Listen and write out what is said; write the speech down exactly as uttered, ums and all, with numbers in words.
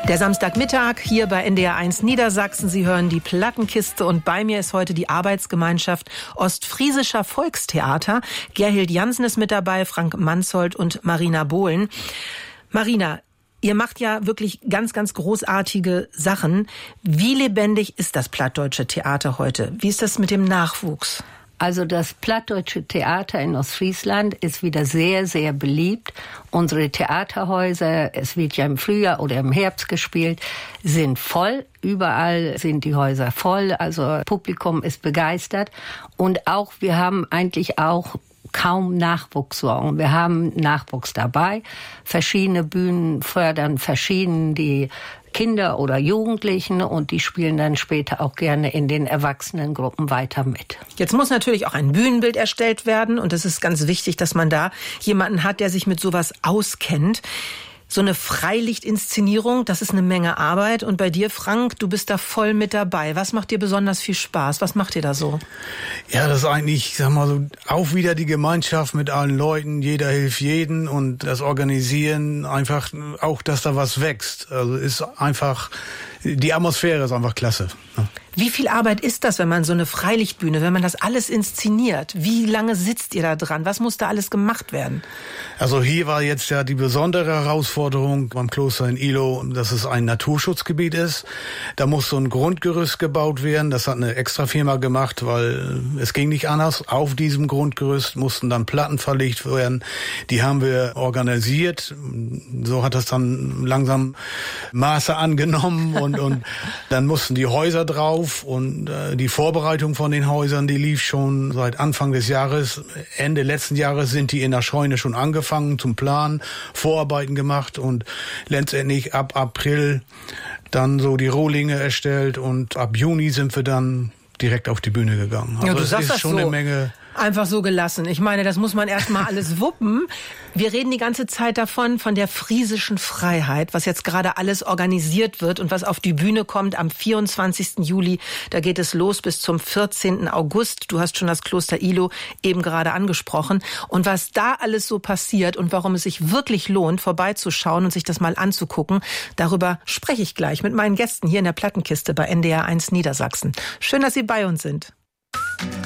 Der Samstagmittag hier bei N D R eins Niedersachsen. Sie hören die Plattenkiste und bei mir ist heute die Arbeitsgemeinschaft Ostfriesischer Volkstheater. Gerhild Jansen ist mit dabei, Frank Manshold und Marina Bohlen. Marina, ihr macht ja wirklich ganz, ganz großartige Sachen. Wie lebendig ist das plattdeutsche Theater heute? Wie ist das mit dem Nachwuchs? Also das plattdeutsche Theater in Ostfriesland ist wieder sehr, sehr beliebt. Unsere Theaterhäuser, es wird ja im Frühjahr oder im Herbst gespielt, sind voll. Überall sind die Häuser voll, also Publikum ist begeistert. Und auch, wir haben eigentlich auch kaum Nachwuchssorgen. Wir haben Nachwuchs dabei. Verschiedene Bühnen fördern verschieden die Kinder oder Jugendlichen und die spielen dann später auch gerne in den Erwachsenengruppen weiter mit. Jetzt muss natürlich auch ein Bühnenbild erstellt werden und es ist ganz wichtig, dass man da jemanden hat, der sich mit sowas auskennt. So eine Freilichtinszenierung, das ist eine Menge Arbeit. Und bei dir, Frank, du bist da voll mit dabei. Was macht dir besonders viel Spaß? Was macht dir da so? Ja, das ist eigentlich, sag mal so, auch wieder die Gemeinschaft mit allen Leuten. Jeder hilft jeden und das Organisieren, einfach auch, dass da was wächst. Also ist einfach, die Atmosphäre ist einfach klasse. Wie viel Arbeit ist das, wenn man so eine Freilichtbühne, wenn man das alles inszeniert? Wie lange sitzt ihr da dran? Was muss da alles gemacht werden? Also hier war jetzt ja die besondere Herausforderung beim Kloster in Ihlow, dass es ein Naturschutzgebiet ist. Da muss so ein Grundgerüst gebaut werden. Das hat eine Extrafirma gemacht, weil es ging nicht anders. Auf diesem Grundgerüst mussten dann Platten verlegt werden. Die haben wir organisiert. So hat das dann langsam Maße angenommen und, und dann mussten die Häuser drauf. Und äh, die Vorbereitung von den Häusern, die lief schon seit Anfang des Jahres. Ende letzten Jahres sind die in der Scheune schon angefangen zum Planen, Vorarbeiten gemacht und letztendlich ab April dann so die Rohlinge erstellt und ab Juni sind wir dann direkt auf die Bühne gegangen. Also ja, du es sagst ist das schon so. eine Menge. Einfach so gelassen. Ich meine, das muss man erstmal alles wuppen. Wir reden die ganze Zeit davon, von der friesischen Freiheit, was jetzt gerade alles organisiert wird und was auf die Bühne kommt am vierundzwanzigsten Juli. Da geht es los bis zum vierzehnten August. Du hast schon das Kloster Ihlow eben gerade angesprochen. Und was da alles so passiert und warum es sich wirklich lohnt, vorbeizuschauen und sich das mal anzugucken, darüber spreche ich gleich mit meinen Gästen hier in der Plattenkiste bei N D R eins Niedersachsen. Schön, dass Sie bei uns sind.